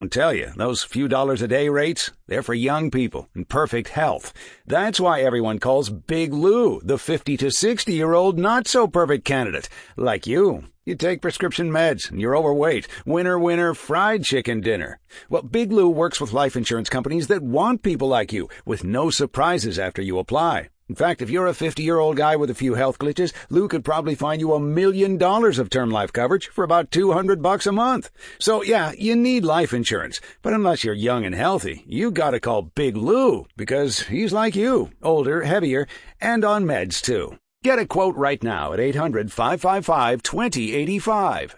I tell you, those few dollars a day rates, they're for young people in perfect health. That's why everyone calls Big Lou the 50 to 60-year-old not-so-perfect candidate. Like you. You take prescription meds, and you're overweight. Winner, winner, fried chicken dinner. Well, Big Lou works with life insurance companies that want people like you, with no surprises after you apply. In fact, if you're a 50-year-old guy with a few health glitches, Lou could probably find you $1 million of term life coverage for about $200 a month. So, yeah, you need life insurance. But unless you're young and healthy, you gotta call Big Lou, because he's like you, older, heavier, and on meds, too. Get a quote right now at 800-555-2085,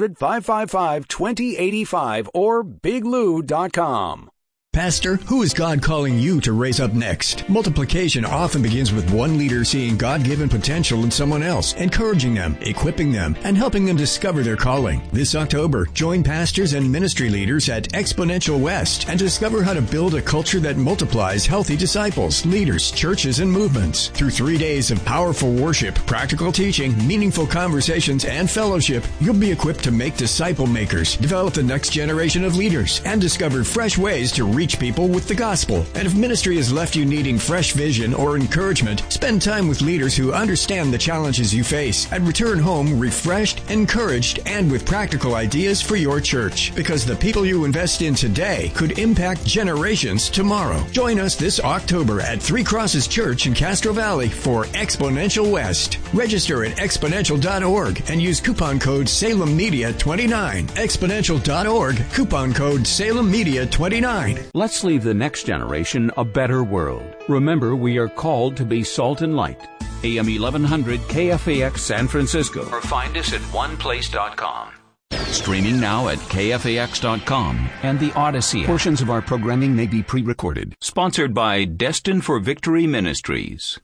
800-555-2085, or biglou.com. Pastor, who is God calling you to raise up next? Multiplication often begins with one leader seeing God-given potential in someone else, encouraging them, equipping them, and helping them discover their calling. This October, join pastors and ministry leaders at Exponential West and discover how to build a culture that multiplies healthy disciples, leaders, churches, and movements. Through 3 days of powerful worship, practical teaching, meaningful conversations, and fellowship, you'll be equipped to make disciple makers, develop the next generation of leaders, and discover fresh ways to reach people with the gospel. And if ministry has left you needing fresh vision or encouragement, spend time with leaders who understand the challenges you face and return home refreshed, encouraged, and with practical ideas for your church. Because the people you invest in today could impact generations tomorrow. Join us this October at Three Crosses Church in Castro Valley for Exponential West. Register at exponential.org and use coupon code SalemMedia29. Exponential.org, coupon code SalemMedia29. Let's leave the next generation a better world. Remember, we are called to be salt and light. AM 1100 KFAX San Francisco. Or find us at oneplace.com. Streaming now at KFAX.com and the Odyssey app. Portions of our programming may be pre-recorded. Sponsored by Destined for Victory Ministries.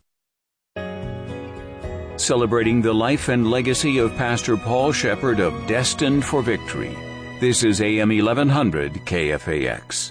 Celebrating the life and legacy of Pastor Paul Shepherd of Destined for Victory. This is AM 1100 KFAX.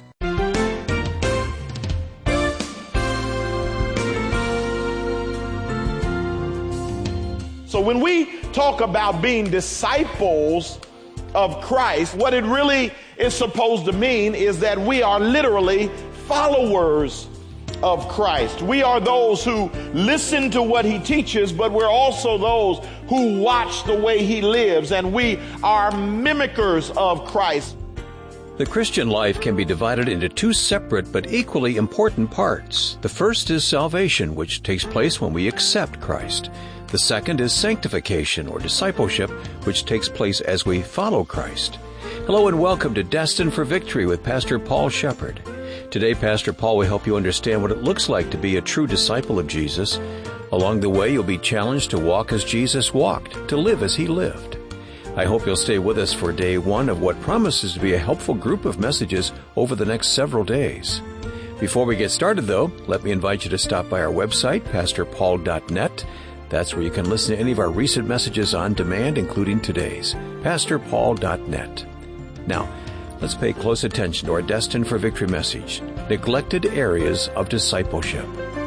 So when we talk about being disciples of Christ, what it really is supposed to mean is that we are literally followers of Christ. We are those who listen to what he teaches, but we're also those who watch the way he lives, and we are mimickers of Christ. The Christian life can be divided into two separate but equally important parts. The first is salvation, which takes place when we accept Christ. The second is sanctification, or discipleship, which takes place as we follow Christ. Hello and welcome to Destined for Victory with Pastor Paul Shepherd. Today, Pastor Paul will help you understand what it looks like to be a true disciple of Jesus. Along the way, you'll be challenged to walk as Jesus walked, to live as he lived. I hope you'll stay with us for day one of what promises to be a helpful group of messages over the next several days. Before we get started, though, let me invite you to stop by our website, pastorpaul.net. That's where you can listen to any of our recent messages on demand, including today's, pastorpaul.net. Now, let's pay close attention to our Destined for Victory message, Neglected Areas of Discipleship.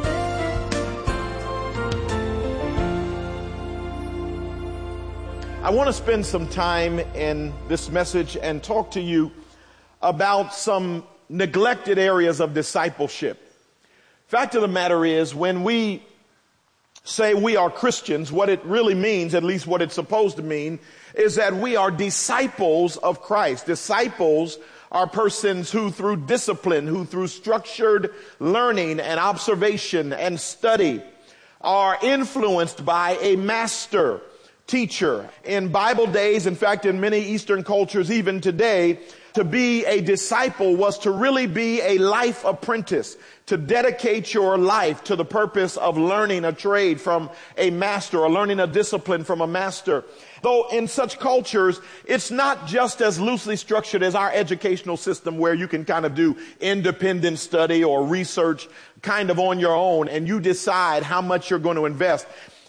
I want to spend some time in this message and talk to you about some neglected areas of discipleship. Fact of the matter is, when we say we are Christians, what it really means, at least what it's supposed to mean, is that we are disciples of Christ. Disciples are persons who through discipline, who through structured learning and observation and study are influenced by a master teacher. In Bible days, in fact, in many Eastern cultures, even today, to be a disciple was to really be a life apprentice, to dedicate your life to the purpose of learning a trade from a master or learning a discipline from a master. Though in such cultures, it's not just as loosely structured as our educational system where you can kind of do independent study or research kind of on your own and you decide how much you're going to invest.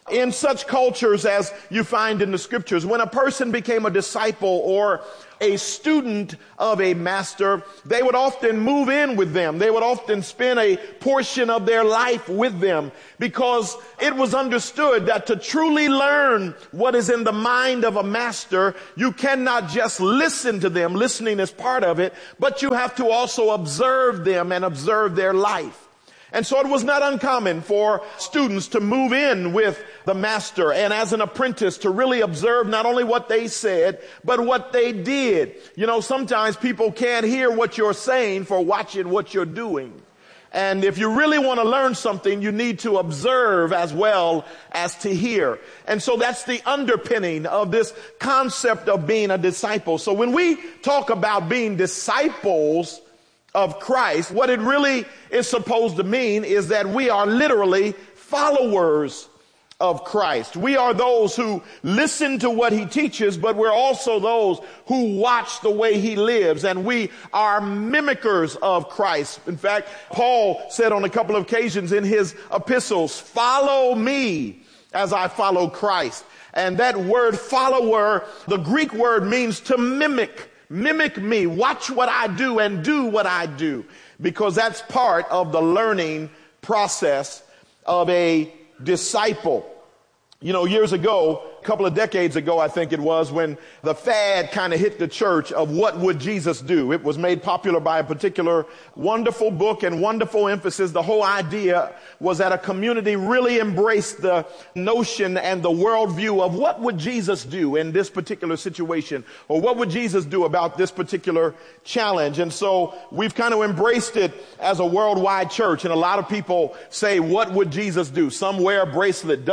In such cultures as you find in the scriptures, when a person became a disciple or a student of a master, they would often move in with them. They would often spend a portion of their life with them, because it was understood that to truly learn what is in the mind of a master, you cannot just listen to them. Listening is part of it, but you have to also observe them and observe their life. And so it was not uncommon for students to move in with the master and as an apprentice to really observe not only what they said, but what they did. You know, sometimes people can't hear what you're saying for watching what you're doing. And if you really want to learn something, you need to observe as well as to hear. And so that's the underpinning of this concept of being a disciple. So when we talk about being disciples of Christ, what it really is supposed to mean is that we are literally followers of Christ. We are those who listen to what he teaches, but we're also those who watch the way he lives, and we are mimickers of Christ. In fact, Paul said on a couple of occasions in his epistles, "Follow me as I follow Christ." And that word follower, the Greek word, means to mimic. Mimic me. Watch what I do and do what I do, because that's part of the learning process of a disciple. You know, years ago, a couple of decades ago, I think it was, when the fad kind of hit the church of what would Jesus do. It was made popular by a particular wonderful book and wonderful emphasis. The whole idea was that a community really embraced the notion and the worldview of what would Jesus do in this particular situation, or what would Jesus do about this particular challenge. And so we've kind of embraced it as a worldwide church. And a lot of people say, what would Jesus do? Some wear a bracelet,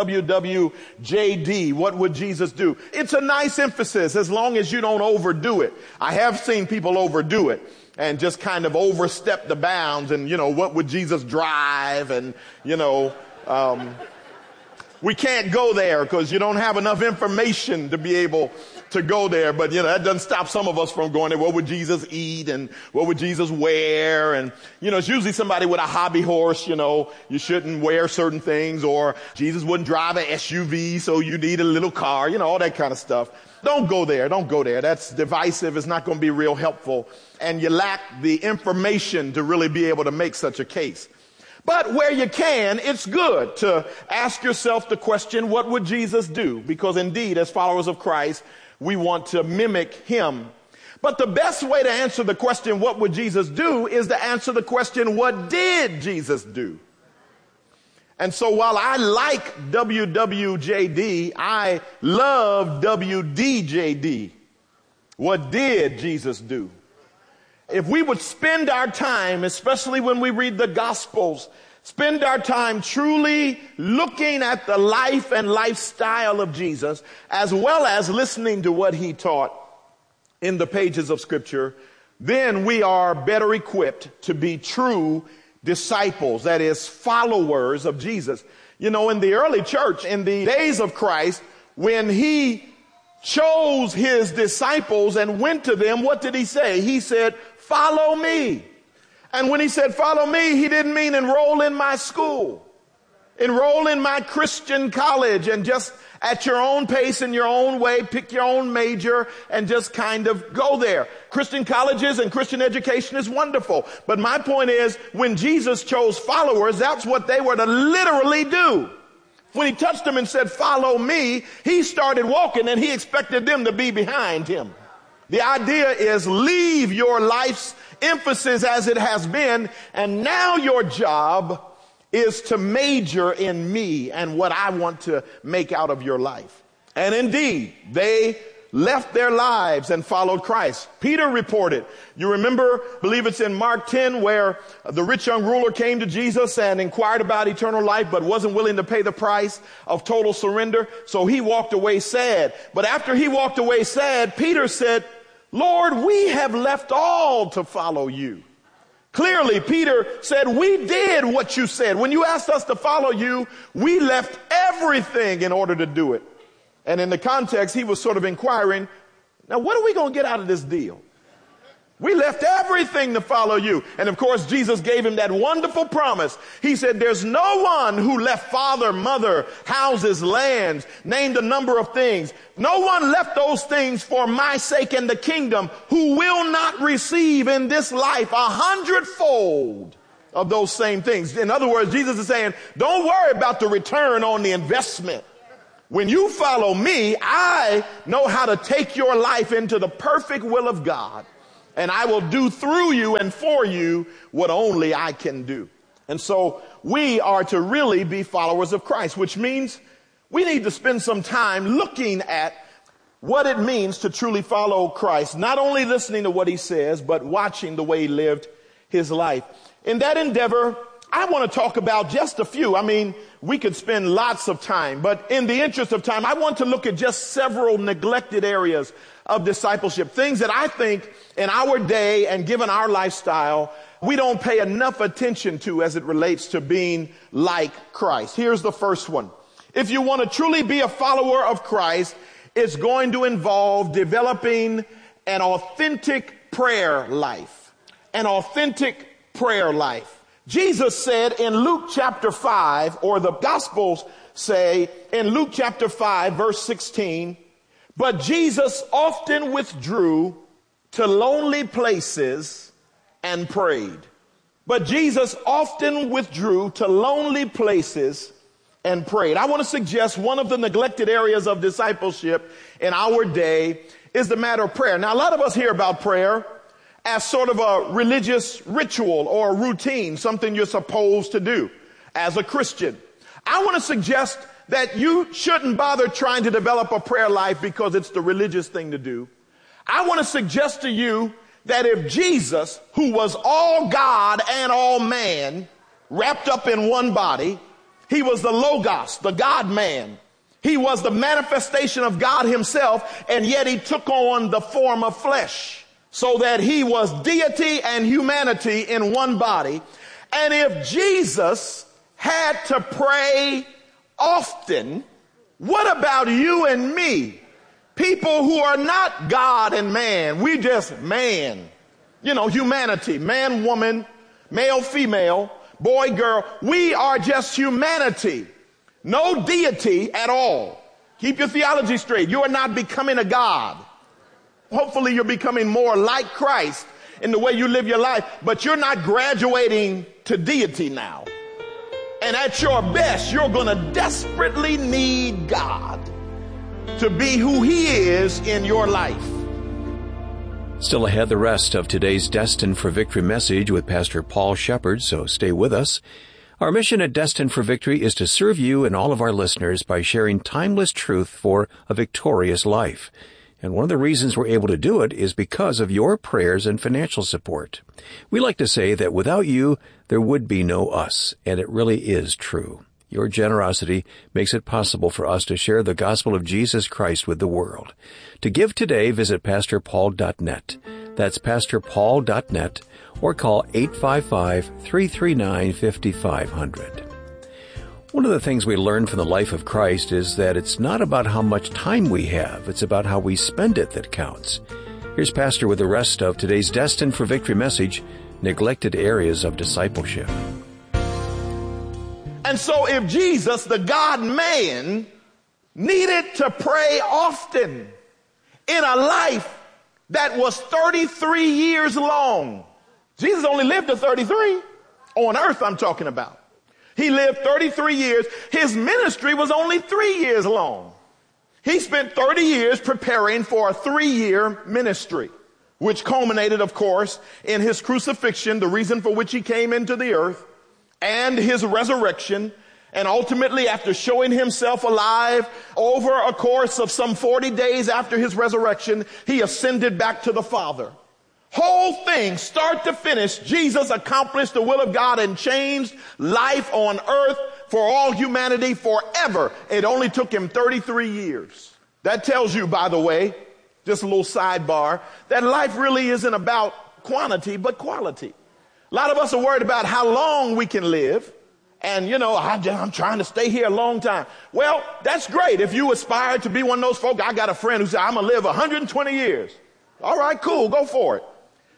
WWJD. What would Jesus do? It's a nice emphasis as long as you don't overdo it. I have seen people overdo it and just kind of overstep the bounds and, what would Jesus drive? And, we can't go there because you don't have enough information to be able to go there. But, that doesn't stop some of us from going there. What would Jesus eat? And what would Jesus wear? And, it's usually somebody with a hobby horse, you shouldn't wear certain things, or Jesus wouldn't drive an SUV, so you need a little car, all that kind of stuff. Don't go there. Don't go there. That's divisive. It's not going to be real helpful. And you lack the information to really be able to make such a case. But where you can, it's good to ask yourself the question, what would Jesus do? Because indeed, as followers of Christ, we want to mimic him. But the best way to answer the question, what would Jesus do, is to answer the question, what did Jesus do? And so while I like WWJD, I love WDJD. What did Jesus do? If we would spend our time, especially when we read the Gospels, spend our time truly looking at the life and lifestyle of Jesus, as well as listening to what he taught in the pages of Scripture, then we are better equipped to be true disciples, that is, followers of Jesus. In the early church, in the days of Christ, when he chose his disciples and went to them, what did he say? He said, "Follow me." And when he said, "Follow me," he didn't mean enroll in my school, enroll in my Christian college, and just at your own pace, in your own way, pick your own major and just kind of go there. Christian colleges and Christian education is wonderful. But my point is, when Jesus chose followers, that's what they were to literally do. When he touched them and said, "Follow me," he started walking and he expected them to be behind him. The idea is, leave your life's emphasis as it has been, and now your job is to major in me and what I want to make out of your life. And indeed, they left their lives and followed Christ. Peter reported, you remember, I believe it's in Mark 10, where the rich young ruler came to Jesus and inquired about eternal life, but wasn't willing to pay the price of total surrender. So he walked away sad. But after he walked away sad, Peter said, "Lord, we have left all to follow you." Clearly, Peter said, "We did what you said. When you asked us to follow you, we left everything in order to do it." And in the context, he was sort of inquiring, now what are we going to get out of this deal? We left everything to follow you. And of course, Jesus gave him that wonderful promise. He said, there's no one who left father, mother, houses, lands, named a number of things. No one left those things for my sake and the kingdom who will not receive in this life 100-fold of those same things. In other words, Jesus is saying, don't worry about the return on the investment. When you follow me, I know how to take your life into the perfect will of God. And I will do through you and for you what only I can do. And so we are to really be followers of Christ, which means we need to spend some time looking at what it means to truly follow Christ. Not only listening to what he says, but watching the way he lived his life. In that endeavor, I want to talk about just a few. I mean, we could spend lots of time, but in the interest of time, I want to look at just several neglected areas of discipleship, things that I think in our day and given our lifestyle, we don't pay enough attention to as it relates to being like Christ. Here's the first one. If you want to truly be a follower of Christ, it's going to involve developing an authentic prayer life. An authentic prayer life. Jesus said in Luke chapter 5, or the Gospels say in Luke chapter 5, verse 16, but Jesus often withdrew to lonely places and prayed. But Jesus often withdrew to lonely places and prayed. I want to suggest one of the neglected areas of discipleship in our day is the matter of prayer. Now, a lot of us hear about prayer as sort of a religious ritual or a routine, something you're supposed to do as a Christian. I want to suggest that you shouldn't bother trying to develop a prayer life because it's the religious thing to do. I want to suggest to you that if Jesus, who was all God and all man, wrapped up in one body, he was the Logos, the God-man. He was the manifestation of God himself, and yet he took on the form of flesh so that he was deity and humanity in one body. And if Jesus had to pray often, what about you and me? People who are not God and man. We just man. You know, humanity. Man, woman, male, female, boy, girl. We are just humanity. No deity at all. Keep your theology straight. You are not becoming a God. Hopefully you're becoming more like Christ in the way you live your life, but you're not graduating to deity now. And at your best, you're going to desperately need God to be who he is in your life. Still ahead, the rest of today's Destined for Victory message with Pastor Paul Shepard, so stay with us. Our mission at Destined for Victory is to serve you and all of our listeners by sharing timeless truth for a victorious life. And one of the reasons we're able to do it is because of your prayers and financial support. We like to say that without you, there would be no us, and it really is true. Your generosity makes it possible for us to share the gospel of Jesus Christ with the world. To give today, visit PastorPaul.net. That's PastorPaul.net, or call 855-339-5500. One of the things we learn from the life of Christ is that it's not about how much time we have, it's about how we spend it that counts. Here's Pastor with the rest of today's Destined for Victory message, Neglected Areas of Discipleship. And so if Jesus, the God-man, needed to pray often in a life that was 33 years long, Jesus only lived to 33, on earth I'm talking about. He lived 33 years. His ministry was only 3 years long. He spent 30 years preparing for a 3-year ministry, which culminated, of course, in his crucifixion, the reason for which he came into the earth, and his resurrection. And ultimately, after showing himself alive over a course of some 40 days after his resurrection, he ascended back to the Father. Whole thing, start to finish, Jesus accomplished the will of God and changed life on earth for all humanity forever. It only took him 33 years. That tells you, by the way, just a little sidebar, that life really isn't about quantity, but quality. A lot of us are worried about how long we can live. And, you know, I'm trying to stay here a long time. Well, that's great. If you aspire to be one of those folk, I got a friend who said, I'm going to live 120 years. All right, cool, go for it.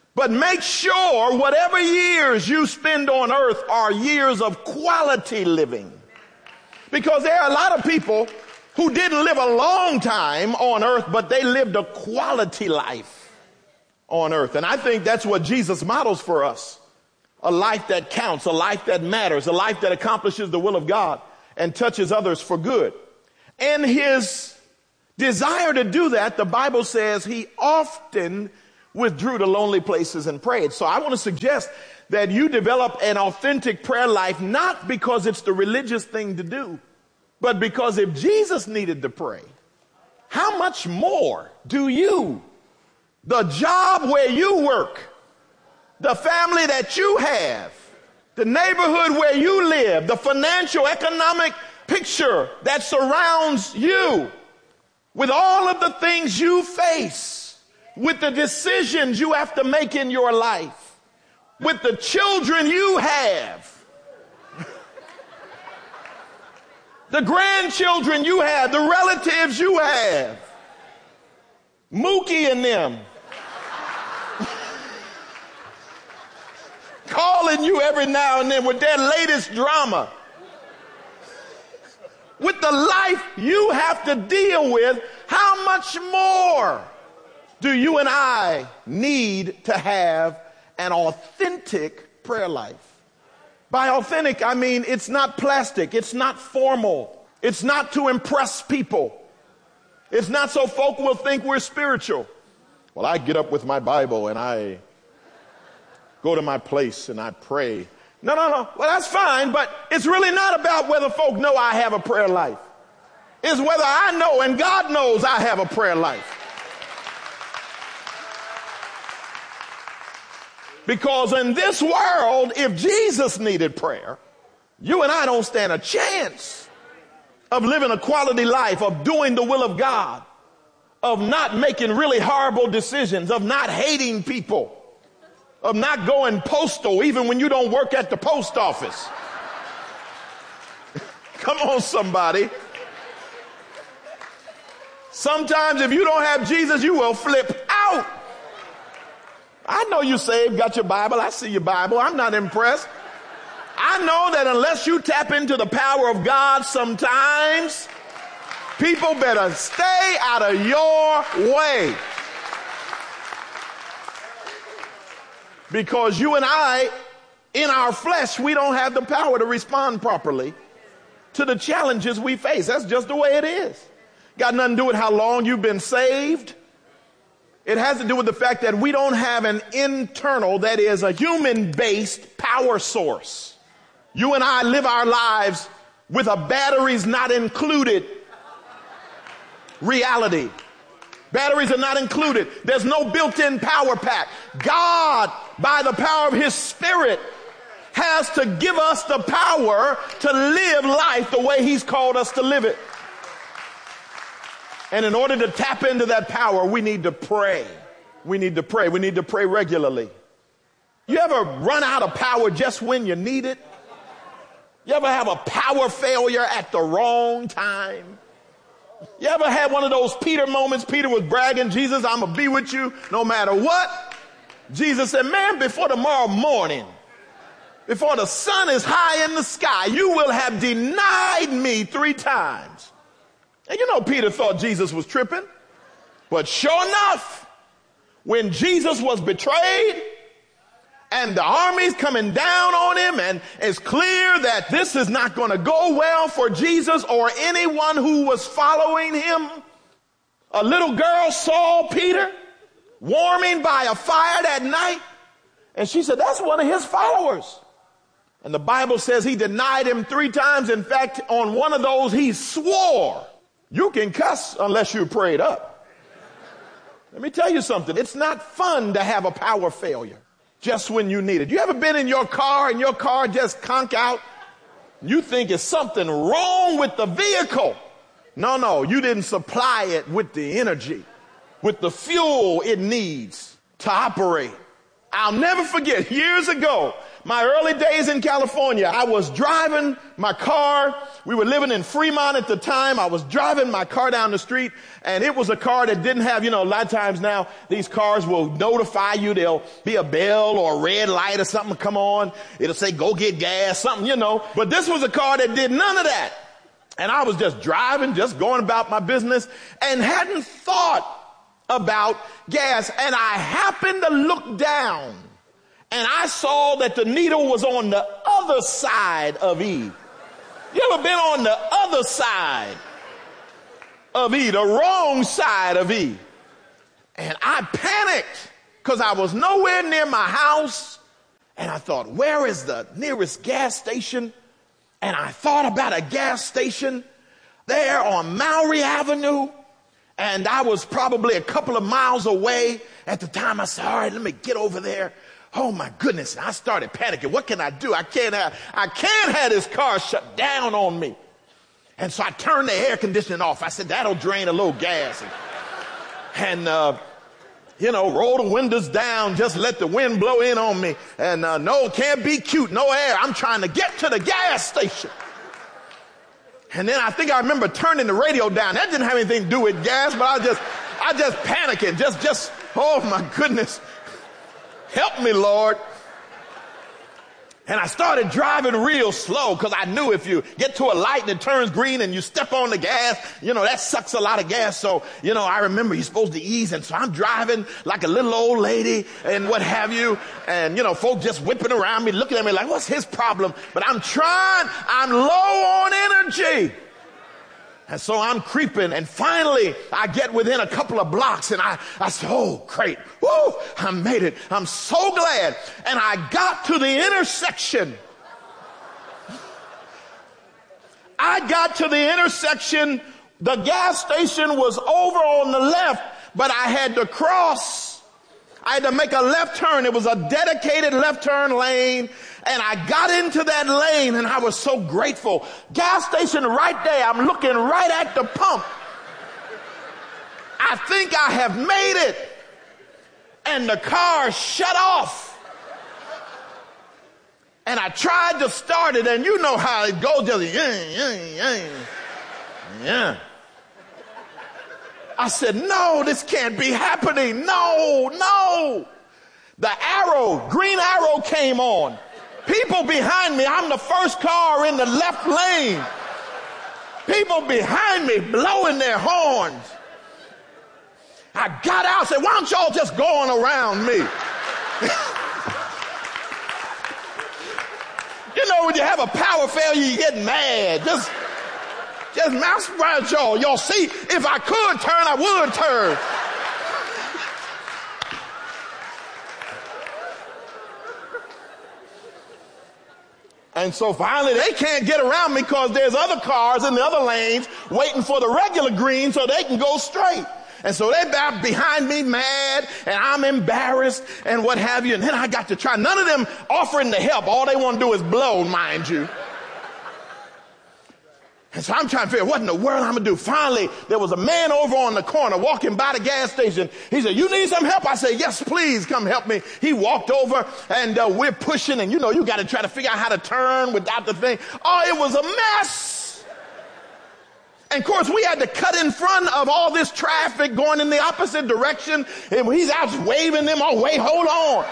But make sure whatever years you spend on earth are years of quality living. Because there are a lot of people who didn't live a long time on earth, but they lived a quality life on earth. And I think that's what Jesus models for us. A life that counts, a life that matters, a life that accomplishes the will of God and touches others for good. And his desire to do that, the Bible says he often withdrew to lonely places and prayed. So I want to suggest that you develop an authentic prayer life, not because it's the religious thing to do, but because if Jesus needed to pray, how much more do you? The job where you work, the family that you have, the neighborhood where you live, the financial, economic picture that surrounds you, with all of the things you face, with the decisions you have to make in your life, with the children you have, the grandchildren you have, the relatives you have, Mookie and them calling you every now and then with their latest drama, with the life you have to deal with, how much more do you and I need to have an authentic prayer life? By authentic, I mean it's not plastic, it's not formal, it's not to impress people, it's not so folk will think we're spiritual. Well, I get up with my Bible and I go to my place and I pray. No. Well, that's fine, but it's really not about whether folk know I have a prayer life. It's whether I know and God knows I have a prayer life. Because in this world, if Jesus needed prayer, you and I don't stand a chance of living a quality life, of doing the will of God, of not making really horrible decisions, of not hating people, of not going postal even when you don't work at the post office. Come on, somebody. Sometimes if you don't have Jesus, you will flip out. I know you saved, got your Bible. I see your Bible. I'm not impressed. I know that unless you tap into the power of God sometimes, people better stay out of your way. Because you and I, in our flesh, we don't have the power to respond properly to the challenges we face. That's just the way it is. Got nothing to do with how long you've been saved. It has to do with the fact that we don't have an internal, that is a human-based power source. You and I live our lives with a batteries not included reality. Batteries are not included. There's no built-in power pack. God, by the power of his Spirit, has to give us the power to live life the way he's called us to live it. And in order to tap into that power, we need to pray. We need to pray. We need to pray regularly. You ever run out of power just when you need it? You ever have a power failure at the wrong time? You ever had one of those Peter moments? Peter was bragging, Jesus, I'm going to be with you no matter what. Jesus said, man, before tomorrow morning, before the sun is high in the sky, you will have denied me 3 times. And you know, Peter thought Jesus was tripping. But sure enough, when Jesus was betrayed and the army's coming down on him, and it's clear that this is not going to go well for Jesus or anyone who was following him, a little girl saw Peter warming by a fire that night, and she said, that's one of his followers. And the Bible says he denied him 3 times. In fact, on one of those, he swore. You can cuss unless you're prayed up. Let me tell you something. It's not fun to have a power failure just when you need it. You ever been in your car and your car just conk out? You think it's something wrong with the vehicle. No, you didn't supply it with the energy, with the fuel it needs to operate. I'll never forget, years ago, my early days in California, I was driving my car. We were living in Fremont at the time. I was driving my car down the street, and it was a car that didn't have, a lot of times now these cars will notify you. There'll be a bell or a red light or something come on. It'll say, go get gas, something, But this was a car that did none of that. And I was just driving, just going about my business, and hadn't thought about gas. And I happened to look down, and I saw that the needle was on the other side of E. You ever been on the other side of E, the wrong side of E? And I panicked because I was nowhere near my house. And I thought, where is the nearest gas station? And I thought about a gas station there on Maury Avenue. And I was probably a couple of miles away at the time. I said, all right, let me get over there. Oh my goodness. And I started panicking. What can I do? I can't have this car shut down on me. And so I turned the air conditioning off. I said, that'll drain a little gas. And roll the windows down, just let the wind blow in on me. And no, can't be cute, no air. I'm trying to get to the gas station. And then I think I remember turning the radio down. That didn't have anything to do with gas, but I just panicking, just, oh my goodness. Help me, Lord. And I started driving real slow because I knew if you get to a light and it turns green and you step on the gas, that sucks a lot of gas. So, I remember you're supposed to ease. And so I'm driving like a little old lady and what have you. And, folk just whipping around me, looking at me like, what's his problem? But I'm low on energy. And so I'm creeping, and finally I get within a couple of blocks, and I said, oh, great. Woo, I made it. I'm so glad. And I got to the intersection. The gas station was over on the left, but I had to cross. I had to make a left turn. It was a dedicated left turn lane. And I got into that lane, and I was so grateful. Gas station right there. I'm looking right at the pump. I think I have made it. And the car shut off. And I tried to start it, and you know how it goes. Just, yeah. I said, no, this can't be happening. No. The green arrow came on. People behind me, I'm the first car in the left lane. People behind me blowing their horns. I got out and said, why don't y'all just go on around me? When you have a power failure, you get mad. Just mouse around y'all. Y'all see, if I could turn, I would turn. And so finally they can't get around me because there's other cars in the other lanes waiting for the regular green so they can go straight. And so they're behind me mad, and I'm embarrassed and what have you. And then I got to try. None of them offering to help. All they want to do is blow, mind you. And so I'm trying to figure out what in the world I'm going to do. Finally, there was a man over on the corner walking by the gas station. He said, you need some help? I said, yes, please come help me. He walked over, and we're pushing, and you got to try to figure out how to turn without the thing. Oh, it was a mess. And of course, we had to cut in front of all this traffic going in the opposite direction. And he's out waving them, oh, wait, hold on.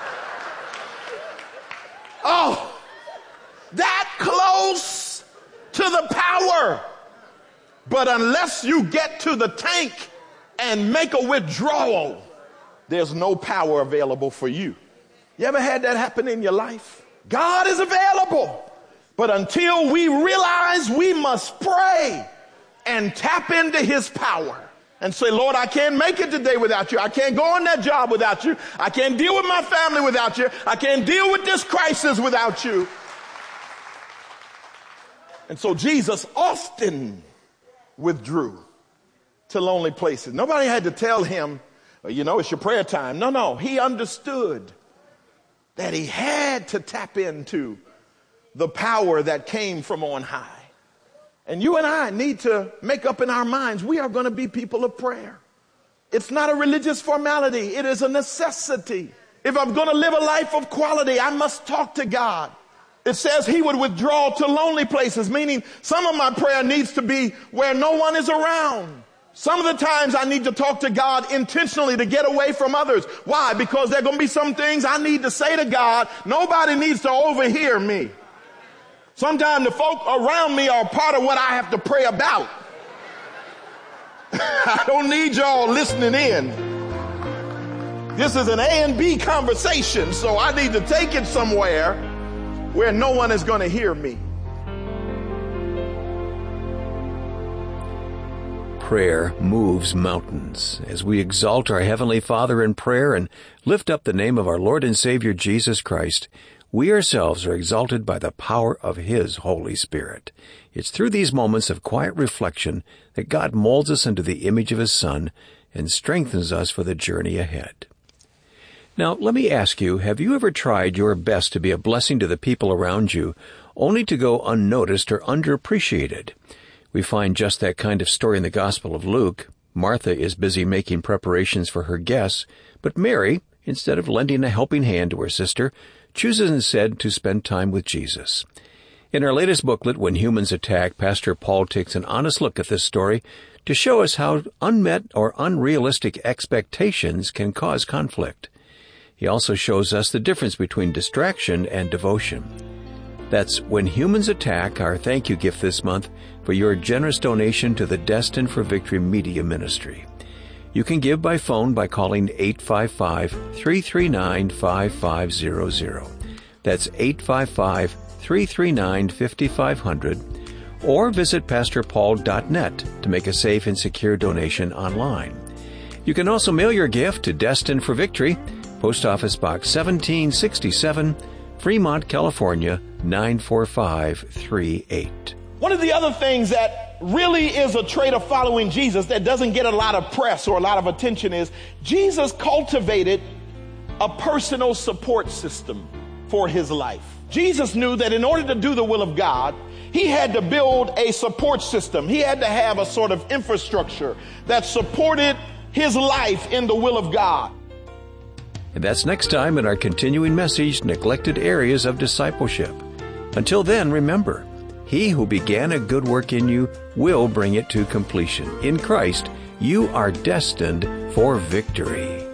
Oh, that close to the power. But unless you get to the tank and make a withdrawal, there's no power available for you. You ever had that happen in your life? God is available. But until we realize we must pray and tap into his power and say, Lord, I can't make it today without you. I can't go on that job without you. I can't deal with my family without you. I can't deal with this crisis without you. And so Jesus often withdrew to lonely places. Nobody had to tell him, it's your prayer time. No. He understood that he had to tap into the power that came from on high. And you and I need to make up in our minds, we are going to be people of prayer. It's not a religious formality. It is a necessity. If I'm going to live a life of quality, I must talk to God. It says he would withdraw to lonely places, meaning some of my prayer needs to be where no one is around. Some of the times I need to talk to God intentionally to get away from others. Why? Because there are going to be some things I need to say to God. Nobody needs to overhear me. Sometimes the folk around me are part of what I have to pray about. I don't need y'all listening in. This is an A and B conversation, so I need to take it somewhere where no one is going to hear me. Prayer moves mountains. As we exalt our Heavenly Father in prayer and lift up the name of our Lord and Savior Jesus Christ, we ourselves are exalted by the power of His Holy Spirit. It's through these moments of quiet reflection that God molds us into the image of His Son and strengthens us for the journey ahead. Now, let me ask you, have you ever tried your best to be a blessing to the people around you, only to go unnoticed or underappreciated? We find just that kind of story in the Gospel of Luke. Martha is busy making preparations for her guests, but Mary, instead of lending a helping hand to her sister, chooses instead to spend time with Jesus. In our latest booklet, When Humans Attack, Pastor Paul takes an honest look at this story to show us how unmet or unrealistic expectations can cause conflict. He also shows us the difference between distraction and devotion. That's When Humans Attack, our thank you gift this month for your generous donation to the Destined for Victory Media Ministry. You can give by phone by calling 855-339-5500. That's 855-339-5500. Or visit pastorpaul.net to make a safe and secure donation online. You can also mail your gift to Destined for Victory, Post Office Box 1767, Fremont, California, 94538. One of the other things that really is a trait of following Jesus that doesn't get a lot of press or a lot of attention is Jesus cultivated a personal support system for his life. Jesus knew that in order to do the will of God, he had to build a support system. He had to have a sort of infrastructure that supported his life in the will of God. And that's next time in our continuing message, Neglected Areas of Discipleship. Until then, remember, he who began a good work in you will bring it to completion. In Christ, you are destined for victory.